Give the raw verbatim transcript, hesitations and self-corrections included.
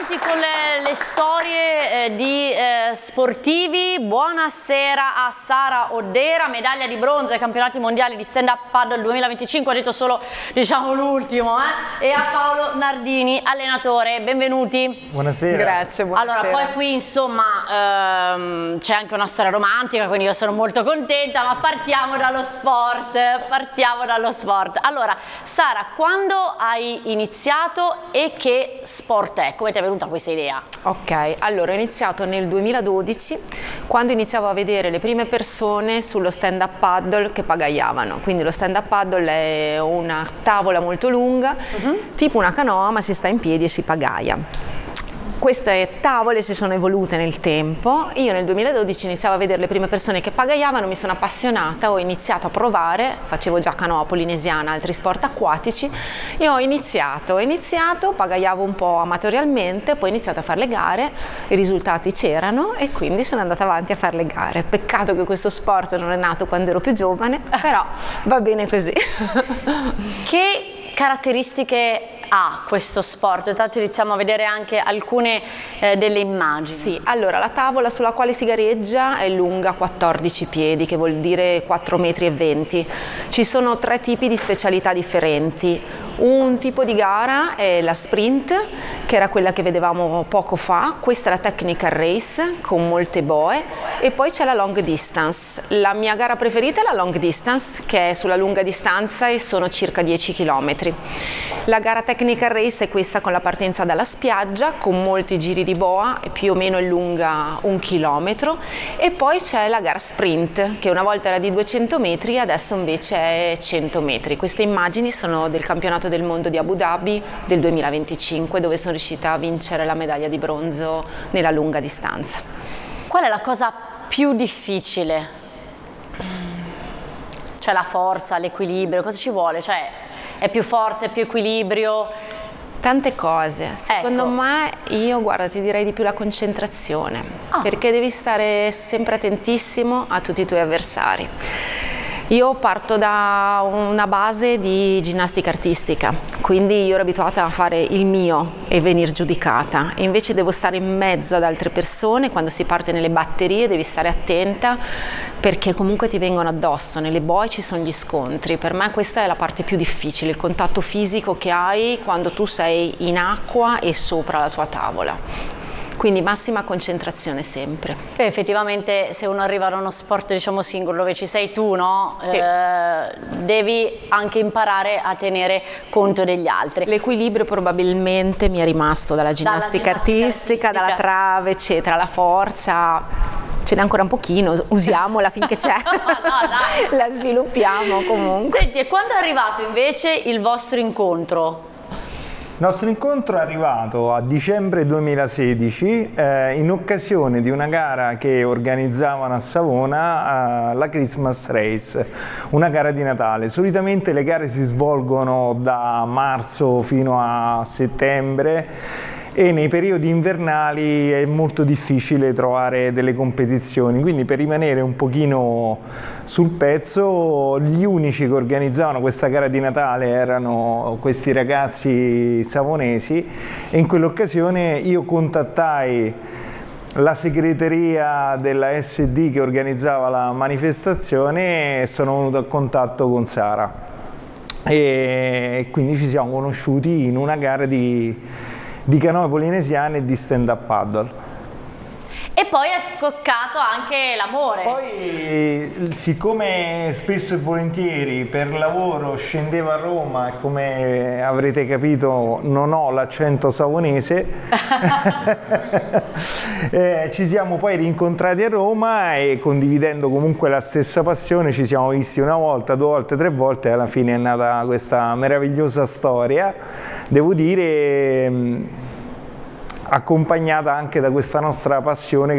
avanti con le, le storie eh, di eh, sportivi. Buonasera a Sara Oddera, medaglia di bronzo ai campionati mondiali di stand up paddle duemilaventicinque, ho detto solo diciamo l'ultimo, eh? E a Paolo Nardini, allenatore, benvenuti. Buonasera. Grazie, buonasera. Allora, poi qui insomma ehm, c'è anche una storia romantica, quindi io sono molto contenta, ma partiamo dallo sport, partiamo dallo sport. Allora, Sara, quando hai iniziato e che sport è? Come ti è venuta questa idea? Ok, allora ho iniziato nel duemiladodici, quando iniziavo a vedere le prime persone sullo stand-up paddle che pagaiavano. Quindi lo stand-up paddle è una tavola molto lunga, uh-huh. tipo una canoa, ma si sta in piedi e si pagaia. Queste tavole si sono evolute nel tempo. Io nel duemiladodici iniziavo a vedere le prime persone che pagaiavano, mi sono appassionata, ho iniziato a provare, facevo già canoa polinesiana, altri sport acquatici, e ho iniziato, ho iniziato, pagaiavo un po' amatorialmente, poi ho iniziato a fare le gare, i risultati c'erano e quindi sono andata avanti a fare le gare. Peccato che questo sport non è nato quando ero più giovane, però va bene così. Che caratteristiche ha questo sport? Intanto iniziamo a vedere anche alcune eh, delle immagini. Sì, allora la tavola sulla quale si gareggia è lunga quattordici piedi, che vuol dire quattro metri e venti. Ci sono tre tipi di specialità differenti. Un tipo di gara è la sprint, che era quella che vedevamo poco fa. Questa è la technical race con molte boe, e poi c'è la long distance. La mia gara preferita è la long distance, che è sulla lunga distanza e sono circa dieci chilometri. La gara technical race è questa con la partenza dalla spiaggia, con molti giri di boa, più o meno è lunga un chilometro, e poi c'è la gara sprint, che una volta era di duecento metri, adesso invece è cento metri. Queste immagini sono del campionato del mondo di Abu Dhabi del duemilaventicinque, dove sono riuscita a vincere la medaglia di bronzo nella lunga distanza. Qual è la cosa più difficile? Cioè la forza, l'equilibrio, cosa ci vuole? Cioè è più forza, è più equilibrio? Tante cose. Secondo ecco. me, io guarda, ti direi di più la concentrazione, oh. perché devi stare sempre attentissimo a tutti i tuoi avversari. Io parto da una base di ginnastica artistica, quindi io ero abituata a fare il mio e venire giudicata, e invece devo stare in mezzo ad altre persone. Quando si parte nelle batterie devi stare attenta, perché comunque ti vengono addosso, nelle boe ci sono gli scontri. Per me questa è la parte più difficile, il contatto fisico che hai quando tu sei in acqua e sopra la tua tavola. Quindi massima concentrazione sempre. Beh, effettivamente se uno arriva a uno sport diciamo singolo dove ci sei tu, no? Sì. Eh, devi anche imparare a tenere conto degli altri. L'equilibrio probabilmente mi è rimasto dalla ginnastica, dalla ginnastica artistica, artistica, dalla trave, eccetera. La forza ce n'è ancora un pochino, usiamola finché c'è. no, no, dai. La sviluppiamo comunque. Senti, e quando è arrivato invece il vostro incontro? Il nostro incontro è arrivato a dicembre duemilasedici eh, in occasione di una gara che organizzavano a Savona, eh, la Christmas Race, una gara di Natale. Solitamente le gare si svolgono da marzo fino a settembre, e nei periodi invernali è molto difficile trovare delle competizioni, quindi per rimanere un pochino sul pezzo gli unici che organizzavano questa gara di Natale erano questi ragazzi savonesi, e in quell'occasione io contattai la segreteria della S D che organizzava la manifestazione e sono venuto a contatto con Sara, e quindi ci siamo conosciuti in una gara di di canoe polinesiane e di stand-up paddle. E poi è scoccato anche l'amore. Poi, siccome spesso e volentieri per lavoro scendevo a Roma, e come avrete capito non ho l'accento savonese, eh, ci siamo poi rincontrati a Roma e, condividendo comunque la stessa passione, ci siamo visti una volta, due volte, tre volte, e alla fine è nata questa meravigliosa storia, devo dire, accompagnata anche da questa nostra passione